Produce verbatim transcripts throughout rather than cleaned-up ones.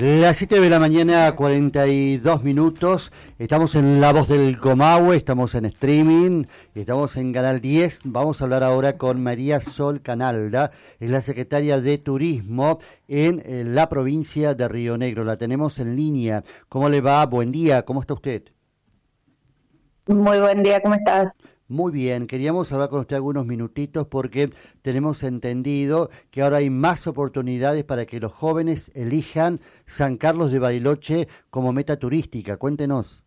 Las siete de la mañana, cuarenta y dos minutos. Estamos en La Voz del Comahue, estamos en streaming, estamos en Canal diez. Vamos a hablar ahora con María Sol Canalda, es la secretaria de Turismo en, en la provincia de Río Negro. La tenemos en línea. ¿Cómo le va? Buen día, ¿cómo está usted? Muy buen día, ¿cómo estás? Muy bien, queríamos hablar con usted algunos minutitos porque tenemos entendido que ahora hay más oportunidades para que los jóvenes elijan San Carlos de Bariloche como meta turística. Cuéntenos.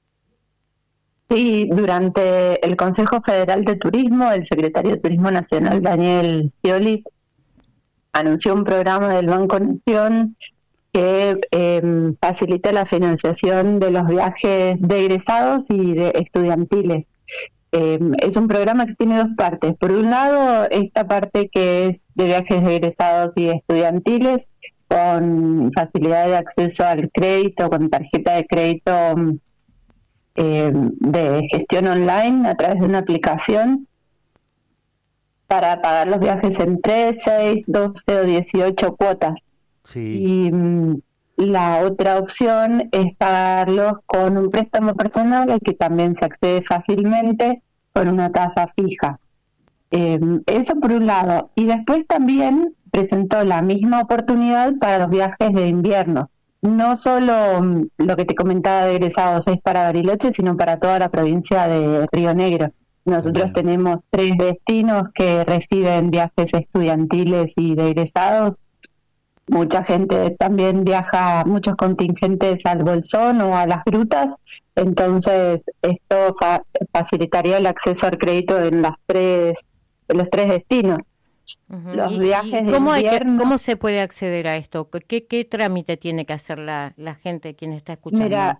Sí, durante el Consejo Federal de Turismo, el secretario de Turismo Nacional, Daniel Scioli, anunció un programa del Banco Nación que eh, facilita la financiación de los viajes de egresados y de estudiantiles. Eh, es un programa que tiene dos partes. Por un lado, esta parte que es de viajes de egresados y estudiantiles, con facilidad de acceso al crédito, con tarjeta de crédito eh, de gestión online a través de una aplicación para pagar los viajes en tres, seis, doce o dieciocho cuotas. Sí. Y mm, la otra opción es pagarlos con un préstamo personal al que también se accede fácilmente con una tasa fija. Eh, eso por un lado. Y después también presentó la misma oportunidad para los viajes de invierno. No solo mm, lo que te comentaba de egresados es para Bariloche, sino para toda la provincia de Río Negro. Nosotros Bien. tenemos tres destinos que reciben viajes estudiantiles y de egresados. Mucha gente también viaja, muchos contingentes al Bolsón o a las grutas, entonces esto fa- facilitaría el acceso al crédito en las tres, en los tres destinos. Uh-huh. Los ¿Y, viajes y de cómo, hay que, invierno, ¿Cómo se puede acceder a esto? ¿Qué, qué trámite tiene que hacer la, la gente, quien está escuchando? mira,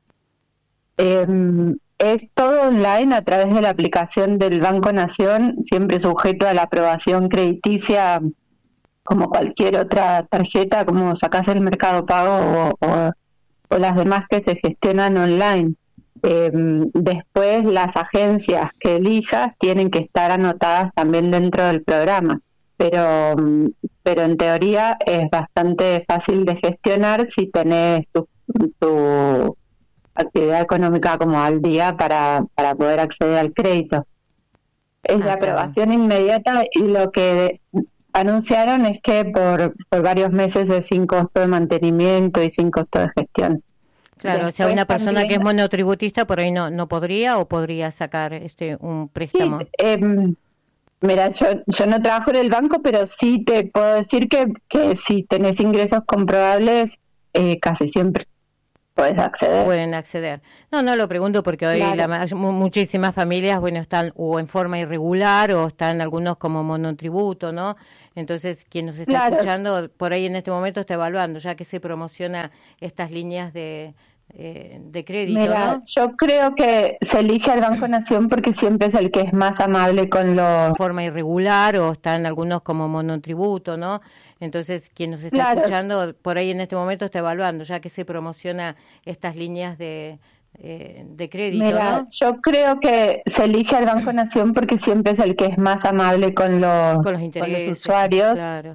eh, es todo online a través de la aplicación del Banco Nación, siempre sujeto a la aprobación crediticia como cualquier otra tarjeta, como sacás el Mercado Pago o, o, o las demás que se gestionan online. Eh, después las agencias que elijas tienen que estar anotadas también dentro del programa, pero, pero en teoría es bastante fácil de gestionar si tenés tu, tu actividad económica como al día para, para poder acceder al crédito. Es Ah, de aprobación claro. inmediata y lo que anunciaron es que por, por varios meses es sin costo de mantenimiento y sin costo de gestión. Claro, Después o sea, una persona también, que es monotributista por ahí no no podría o podría sacar este un préstamo. sí, eh, mira, yo, yo no trabajo en el banco, pero sí te puedo decir que, que si tenés ingresos comprobables, eh, casi siempre puedes acceder. Pueden acceder. No, no lo pregunto porque hoy Claro. la, ma- mu- muchísimas familias, bueno, están o en forma irregular o están algunos como monotributo, ¿no? Entonces, quien nos está Claro. escuchando por ahí en este momento está evaluando, ya que se promociona estas líneas de, eh, de crédito, Mira, ¿no? yo creo que se elige al Banco Nación porque siempre es el que es más amable con los... Forma irregular o están algunos como monotributo, ¿no? Entonces, quien nos está Claro. escuchando por ahí en este momento está evaluando, ya que se promociona estas líneas de, eh, de crédito, Mira, ¿no? yo creo que se elige al Banco Nación porque siempre es el que es más amable con los, Con los con los intereses, usuarios. claro.